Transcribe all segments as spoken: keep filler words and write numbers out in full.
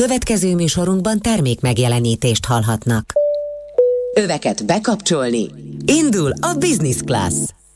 Következő műsorunkban termék megjelenítést hallhatnak. Öveket bekapcsolni. Indul a Business Class.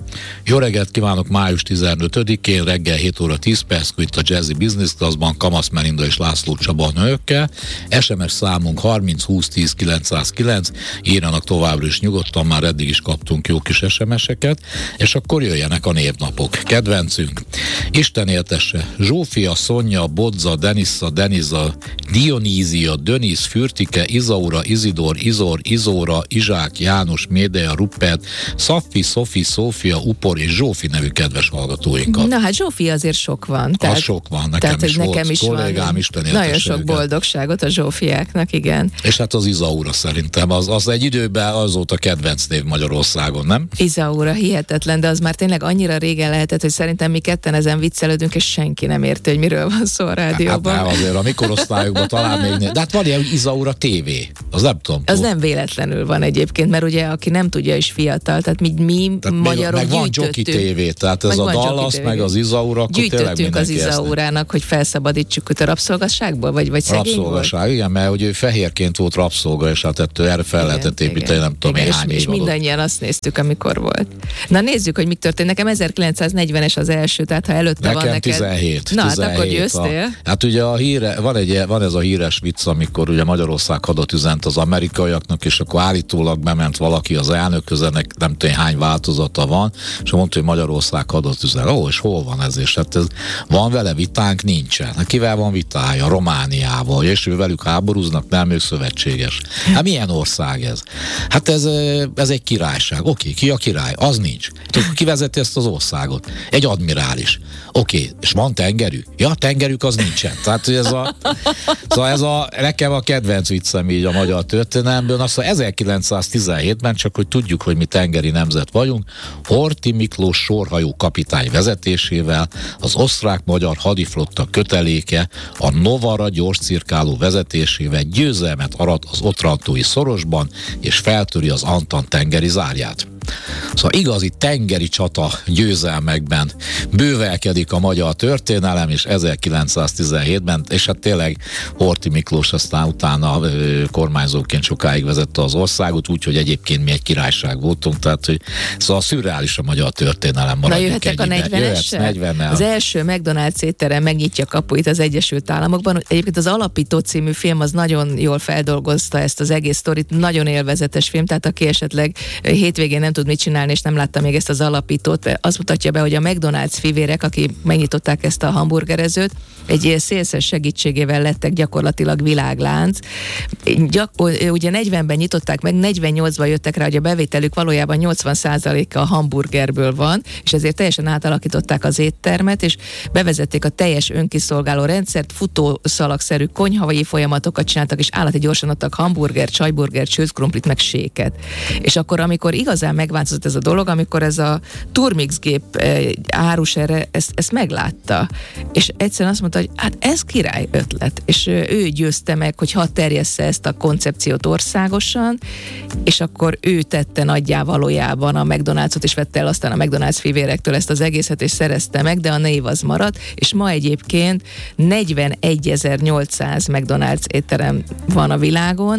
Jó reggelt kívánok, május tizenötödikén reggel hét óra tíz perckor itt a Jazzy Business Classban Kamasz Melinda és László Csaba nőkkel. es em es számunk harminc húsz tíz kilencszázkilenc, írjanak továbbra is nyugodtan, már eddig is kaptunk jó kis es em eseket, és akkor jöjjenek a névnapok. Kedvencünk: Isten éltesse, Zsófia, Szonya, Bodza, Denissa, Deniza, Dionízia, Dönisz, Fürtike, Izaura, Izidor, Izor, Izóra, Izsák, János, Médeja, Ruppert, Szaffi, Szofi, Szófia, Upor és Zsófi nevű kedves hallgatóinkat. Na hát Zsófi azért sok van. Tehát, az sok van, nekem tehát, is nekem volt is kollégám, van. Isten éltesse Nagyon sok őket. Boldogságot a Zsófiáknak, igen. És hát az Izaura szerintem, az, az egy időben azóta kedvenc név Magyarországon, nem? Izaura, hihetetlen, de az már tényleg annyira régen lehetett, hogy szerintem mi ketten ezen viccelődünk, és senki nem érti, hogy miről van szó a rádióban. Hát nem, azért a mi korosztályokban talán még név. De hát van ilyen, hogy Izaura té vé, az nem tudom. Az nem véletlenül van egyébként, mert ugye aki nem tudja, is fiatal, tehát mi, mi tehát magyarok meg van gyűjtöttünk. Jockey té vé, tehát ez meg a Dallas, meg az Izaura, akkor gyűjtöttünk az Izaurának, hogy felszabadítsuk őt a rabszolgasságból, vagy, vagy szegény rabszolgaság, volt? igen, mert hogy ő fehérként volt rabszolga, és hát ettől erre fel igen, lehetett építeni, nem tudom én hány és, és mindannyian azt néztük, amikor volt. Na nézzük, hogy mik történt. Nekem ezerkilencszáznegyvenes az első, tehát ha előtte nekem van neked... tizenhét. Na, tizenhét, hát akkor győztél. A, hát ugye a híre, van, egy, van ez a híres vicc, amikor ugye Magyarország hadat üzent az amerikaiaknak, és akkor állítólag bement valaki az elnökhöz, ennek nem tudom hány változata van, és mondta, hogy Magyarország hadat üzen. Ó, és hol van ez? És hát ez, van vele vitánk? Nincsen. Hát kivel van vitája? Romániával. És ő velük háborúznak, nem, ők szövetséges. Hát milyen ország ez? Hát ez, ez egy királyság. Oké, ki a király? Az nincs. Tudod, ki vezeti ezt az országot? Egy admirális. Oké, és van tengerű? Ja, tengerük az nincsen. Tehát, hogy ez a, szóval ez a, nekem a kedvenc viccem így a magyar történelemből, azt mondja, ezerkilencszáztizenhétben, csak hogy tudjuk, hogy mi tengeri nemzet vagyunk, Horthy Miklós sorhajó kapitány vezetésével az osztrák-magyar hadiflotta köteléke a Novara gyorscirkáló vezetésével győzelmet arat az otrantói szorosban, és feltöri az Antant tengeri zárját. Szóval igazi tengeri csata győzelmekben bővelkedik a magyar történelem, és ezerkilencszáztizenhétben, és hát tényleg Horthy Miklós aztán utána ö, kormányzóként sokáig vezette az országot, úgyhogy egyébként mi egy királyság voltunk, tehát hogy szóval szürreális a magyar történelem. Na jöhetek a negyvenessel? Az első McDonald's étterem megnyitja kapuit az Egyesült Államokban. Egyébként az Alapító című film az nagyon jól feldolgozta ezt az egész sztorit, nagyon élvezetes film, tehát aki esetleg hétvégén nem tud mit csinálni, és nem látta még ezt az Alapítót, az mutatja be, hogy a McDonald's fivérek, akik megnyitották ezt a hamburgerezőt, egy szélszes segítségével lettek gyakorlatilag világlánc. Gyakor, ugye negyvenben nyitották meg, negyvennyolcban jöttek rá, hogy a bevételük valójában nyolcvan százaléka a hamburgerből van, és ezért teljesen átalakították az éttermet, és bevezették a teljes önkiszolgáló rendszert, futószalagszerű konyhavai folyamatokat csináltak, és állati gyorsan adtak hamburger, csajburger, sőzkrumplit, meg séket. És akkor, amikor igazán megváltozott ez a dolog, amikor ez a Turmix gép árus erre ezt, ezt meglátta, és egyszerűen azt mondta, hogy hát ez király ötlet, és ő győzte meg, hogy hadd terjessze ezt a koncepciót országosan, és akkor ő tette nagyjá valójában a McDonald's-ot, és vette el aztán a McDonald's fivérektől ezt az egészet, és szerezte meg, de a név az maradt, és ma egyébként negyvenegyezer-nyolcszáz McDonald's étterem van a világon,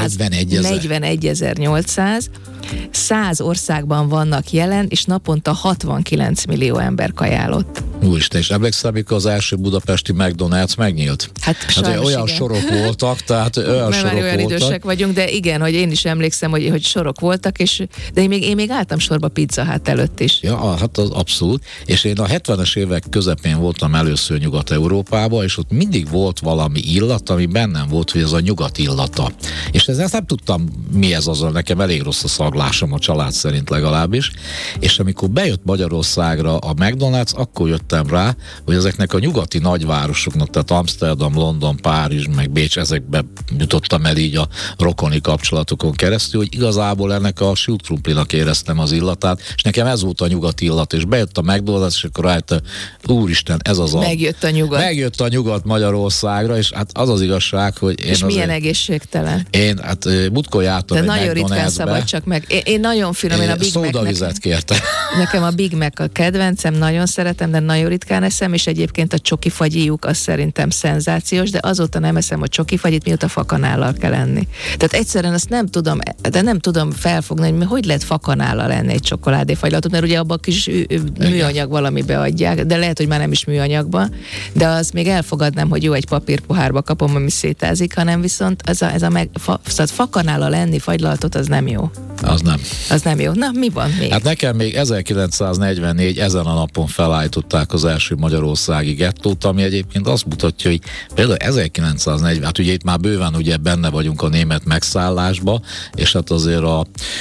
negyvenegyezer-nyolcszáz, száz országban vannak jelen, és naponta hatvankilenc millió ember kajálott. Úristen, és emlékszel, amikor az első budapesti McDonald's megnyílt? Hát, hát olyan igen. sorok voltak, tehát olyan Mert sorok már olyan voltak. idősek vagyunk, de igen, hogy én is emlékszem, hogy, hogy sorok voltak, és, de én még, én még álltam sorba Pizza Hut előtt is. Ja, hát az abszolút. És én a hetvenes évek közepén voltam először Nyugat-Európában, és ott mindig volt valami illat, ami bennem volt, hogy ez a nyugat illata. És ezt nem tudtam, mi ez az, nekem elég rossz a szaglásom, a család szerint legalábbis. És amikor bejött Magyarországra a McDonald's, akkor jöttem rá, hogy ezeknek a nyugati nagyvárosoknak, tehát Amsterdam, London, Párizs, meg Bécs, ezekbe jutottam el így a rokoni kapcsolatokon keresztül, hogy igazából ennek a sült krumplinak éreztem az illatát, és nekem ez volt a nyugati illat, és bejött a McDonald's, és akkor rájöttem, úristen, ez az a... Megjött a nyugat. Megjött a nyugat Magyarországra, és hát az az igazság, hogy én és milyen azért, egészségtelen. Én, hát múltkor jártam de egy nagyon ritkán McDonald'sbe. szabad csak meg. Én, én nagyon finom, én a Big Mac. Szódavizet kérte. Nekem a Big Mac a kedvencem, nagyon szeretem, de nagyon ritkán eszem, és egyébként a csoki fagyijuk az szerintem szenzációs, de azóta nem eszem a csoki fagyit, mióta fakanállal kell enni. Tehát egyszerűen azt nem tudom, de nem tudom felfogni, hogy hogy lehet fakanállal enni egy csokoládéfagylatot, mert ugye abban a kis műanyag valamibe adják, de lehet, hogy már nem is műanyagban, de az még elfogadnám, hogy jó, egy papírpohárba kapom, ami szétázik, hanem viszont ez a, ez a meg, fa, szóval fakanállal enni fagylaltot, az nem jó. Az nem. Az nem jó. Na, mi van még? Hát nekem még ezerkilencszáznegyvennégy ezen a napon felállították az első magyarországi gettót, ami egyébként azt mutatja, hogy például ezerkilencszáznegyven, hát ugye itt már bőven ugye benne vagyunk a német megszállásba, és hát azért a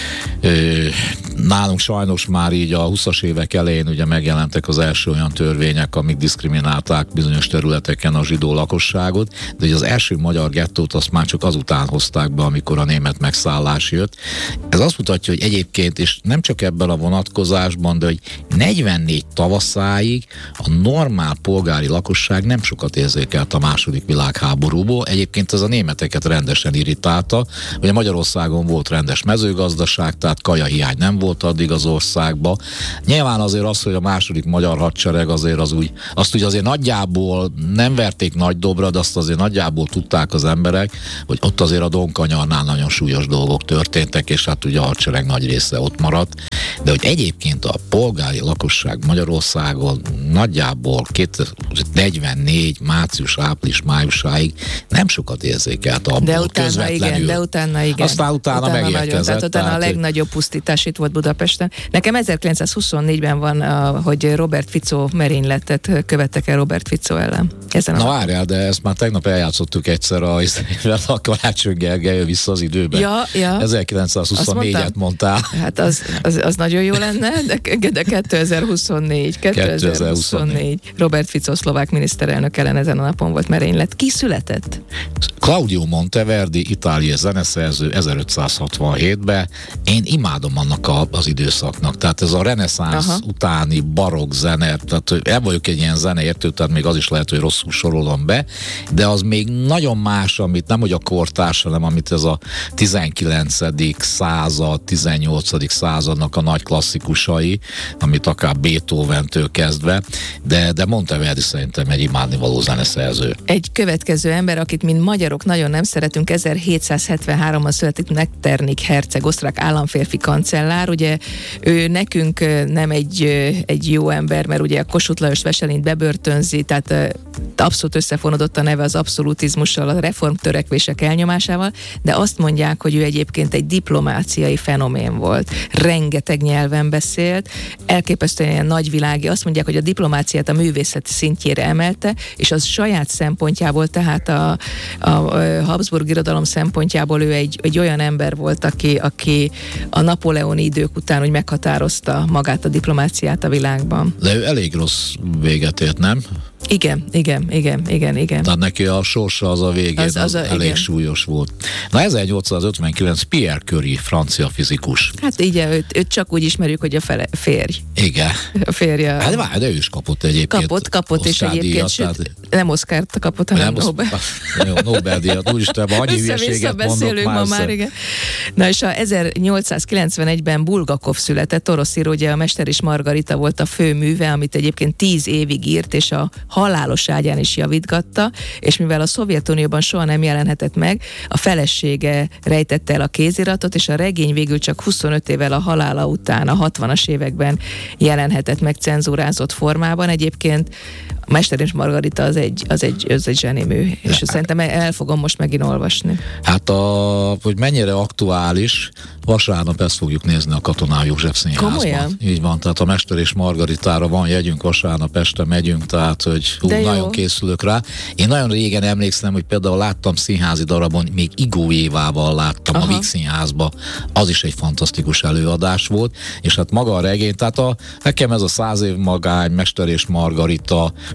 ö, nálunk sajnos már így a huszas évek elején ugye megjelentek az első olyan törvények, amik diszkriminálták bizonyos területeken a zsidó lakosságot, de ugye az első magyar gettót azt már csak azután hozták be, amikor a német megszállás jött. Ez azt mutatja, hogy egyébként, és nem csak ebben a vonatkozásban, de hogy negyvennégy tavaszáig a normál polgári lakosság nem sokat érzékelt a második világháborúból. Egyébként ez a németeket rendesen irritálta. Ugye Magyarországon volt rendes mezőgazdaság, tehát kajahiány nem volt addig az országban. Nyilván azért az, hogy a második magyar hadsereg azért az úgy, azt ugye azért nagyjából nem verték nagy dobra, de azt azért nagyjából tudták az emberek, hogy ott azért a Donkanyarnál nagyon súlyos dolgok történtek, és hát ugye a hadsereg nagy része ott maradt, de hogy egyébként a polgári lakosság Magyarországon nagyjából kétezer-negyvennégy március, április, májusáig nem sokat érzékelt abból de utána közvetlenül. Igen, de utána igen. Aztán utána, utána megérkezett. Nagyon, tehát utána tehát, a legnagyobb pusztítás itt volt Budapesten. Nekem ezerkilencszázhuszonnégyben van, hogy Robert Fico merényletet követtek el Robert Fico ellen. Ezen Na várjál, de ezt már tegnap eljátszottuk egyszer a, a Karácsony Gergely vissza az időben. Ja, ja. ezerkilencszázhuszonnégyet mondtál. Hát az, az, az nagyon jó lenne, de, de kétezer-huszonnégy, kétezer-huszonnégy Robert Fico szlovák miniszterelnök ellen ezen a napon volt merénylet. Ki született? Claudio Monteverdi, itáliai zeneszerző ezerötszázhatvanhétben. Én imádom annak a, az időszaknak. Tehát ez a reneszánsz Aha. utáni barokk zene, tehát el vagyok egy ilyen zeneértő, tehát még az is lehet, hogy rosszul sorolom be, de az még nagyon más, amit nem hogy a kortárs, hanem amit ez a tizenkilencedik század, tizennyolcadik századnak a nagy klasszikusai, amit akár Beethoventől kezdve, de, de Monteverdi szerintem egy imádnivaló zeneszerző. Egy következő ember, akit mint magyarok nagyon nem szeretünk, ezerhétszázhetvenháromban született Metternich herceg, osztrák államférfi kancellár. Ugye ő nekünk nem egy, egy jó ember, mert ugye a Kossuth Lajos Veselint bebörtönzi, tehát abszolút összefonódott a neve az abszolutizmussal, a reformtörekvések elnyomásával, de azt mondják, hogy ő egyébként egy diplomáciai fenomén volt. Rengeteg nyelven beszélt, elképesztően ilyen nagyvilági, azt mondják, hogy a diplomáciát a művészet szintjére emelte, és az saját szempontjából, tehát a, a, a Habsburg irodalom szempontjából ő egy, egy olyan ember volt, aki, aki a napóleoni idők után úgy meghatározta magát a diplomáciát a világban. De ő elég rossz véget ért, nem? Igen, igen, igen, igen, igen. Tehát neki a sorsa az a végén az, az, az a, elég igen. súlyos volt. Na ezernyolcszázötvenkilenc Pierre Curie, francia fizikus. Hát igen, őt, őt csak úgy ismerjük, hogy a fele, férj. Igen. A férje. Hát várj, de ő is kapott egyébként. Kapott, kapott, és egyébként sőt, nem Oscart kapott, hanem Nobel. Jó, Nobel-díjat, úristen, annyi hülyeséget mondok már. már igen. Na és a ezernyolcszázkilencvenegyben Bulgakov született, orosz író, ugye a Mester és Margarita volt a fő műve, amit egyébként tíz évig írt, és a halálos ágyán is javítgatta, és mivel a Szovjetunióban soha nem jelenhetett meg, a felesége rejtette el a kéziratot, és a regény végül csak huszonöt évvel a halála után, a hatvanas években jelenhetett meg cenzúrázott formában. Egyébként a Mester és Margarita az egy, az egy, az egy zsenimű, és ja. szerintem el fogom most megint olvasni. Hát, a, hogy mennyire aktuális, vasárnap ezt fogjuk nézni a Katonai József Színházban. Komolyan? Így van, tehát a Mester és Margaritára van jegyünk, vasárnap este megyünk, tehát hogy hú, nagyon készülök rá. Én nagyon régen emlékszem, hogy például láttam színházi darabon, még Igó Évával láttam Aha. a Víg Színházba, az is egy fantasztikus előadás volt, és hát maga a regény, tehát a, nekem ez a Száz év magány, Mester és Margarita,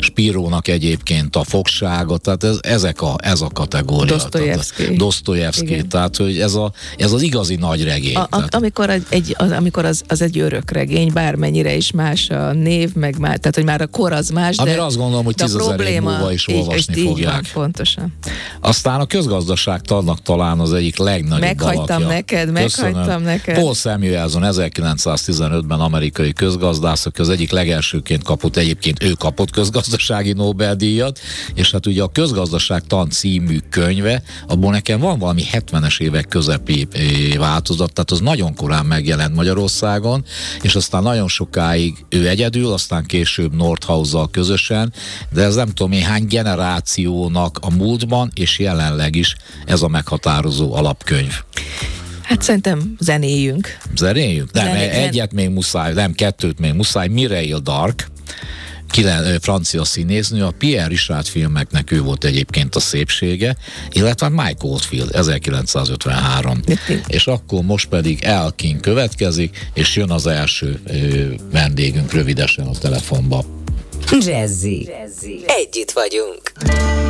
Spirónak egyébként a fogsága, tehát ez, ezek a, ez a kategória. Dostoyevsky. Dostoyevsky, tehát hogy ez, a, ez az igazi nagy regény. A, a, amikor egy, az, amikor az, az egy örök regény, bármennyire is más a név, meg már, tehát hogy már a kor az más, de amire azt gondolom, hogy tízezer év múlva is olvasni így, fogják. Így van, pontosan. Aztán a közgazdaságtannak talán az egyik legnagyobb Meghagytam alakja. neked, meghagytam Köszönöm. neked. Paul Samuelson ezerkilencszáztizenötben amerikai közgazdász, aki az egyik legelsőként kapott, egyébként ő kapott közgazdasági Nobel-díjat, és hát ugye a Közgazdaságtan című könyve, abból nekem van valami hetvenes évek közepi változat, tehát az nagyon korán megjelent Magyarországon, és aztán nagyon sokáig ő egyedül, aztán később Nordhaussal közösen, de ez nem tudom én hány generációnak a múltban, és jelenleg is ez a meghatározó alapkönyv. Hát szerintem zenéljünk. Zenéljünk? Nem, Zené, egyet még muszáj, nem, kettőt még muszáj. Mireille Darc, Kilen, francia színésznő, a Pierre Richard filmeknek ő volt egyébként a szépsége, illetve Mike Oldfield, ezerkilencszázötvenhárom. És akkor most pedig Elkin következik, és jön az első ö, vendégünk rövidesen a telefonba. Jazzy. Jazzy. Együtt vagyunk.